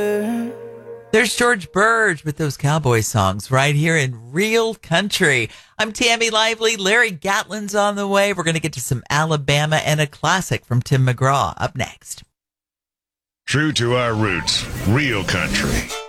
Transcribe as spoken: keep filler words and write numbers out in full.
There's George Burge with those cowboy songs right here in Real Country. I'm Tammy Lively. Larry Gatlin's on the way. We're going to get to some Alabama and a classic from Tim McGraw up next. True to our roots, Real Country.